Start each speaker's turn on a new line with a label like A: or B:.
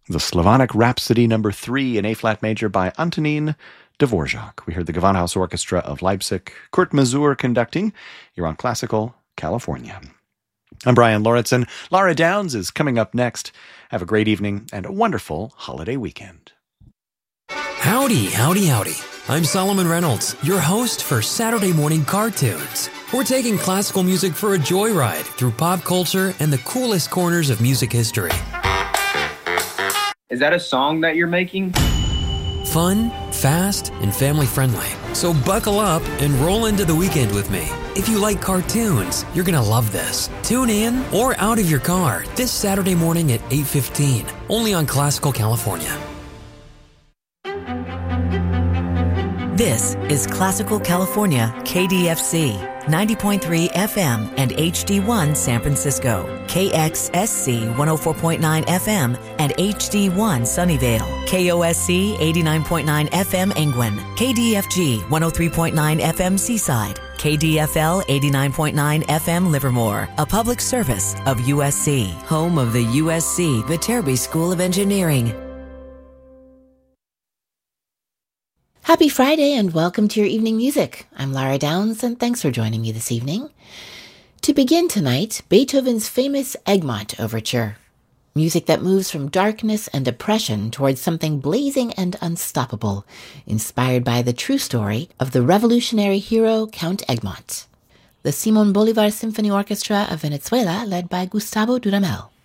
A: the Slavonic Rhapsody No. 3 in A-flat major by Antonín Dvorak. We heard the Gewandhaus Orchestra of Leipzig, Kurt Masur conducting. You're on Classical California. I'm Brian Lauritsen. Laura Downs is coming up next. Have a great evening and a wonderful holiday weekend.
B: Howdy, howdy, howdy. I'm Solomon Reynolds, your host for Saturday Morning Cartoons. We're taking classical music for a joyride through pop culture and the coolest corners of music history.
C: Is that a song that you're making?
B: Fun, fast, and family-friendly. So buckle up and roll into the weekend with me. If you like cartoons, you're going to love this. Tune in or out of your car this Saturday morning at 8:15, only on Classical California.
D: This is Classical California, KDFC, 90.3 FM and HD1 San Francisco, KXSC 104.9 FM and HD1 Sunnyvale, KOSC 89.9 FM Angwin, KDFG 103.9 FM Seaside, KDFL 89.9 FM Livermore, a public service of USC, home of the USC Viterbi School of Engineering. Happy Friday and welcome to your evening music. I'm Lara Downs and thanks for joining me this evening. To begin tonight, Beethoven's famous Egmont Overture. Music that moves from darkness and oppression towards something blazing and unstoppable, inspired by the true story of the revolutionary hero Count Egmont. The Simon Bolivar Symphony Orchestra of Venezuela led by Gustavo Dudamel.